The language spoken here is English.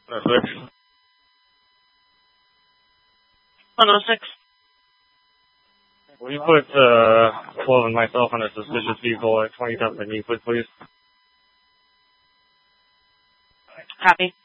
106. 106. Will you put, Flo and myself on a suspicious vehicle at 27 Euclid, please? Copy.